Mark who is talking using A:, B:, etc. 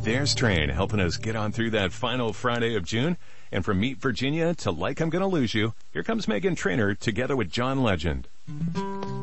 A: There's Train helping us get on through that final Friday of June. And from Meet Virginia to Like I'm Gonna Lose You, here comes Meghan Trainor together with John Legend.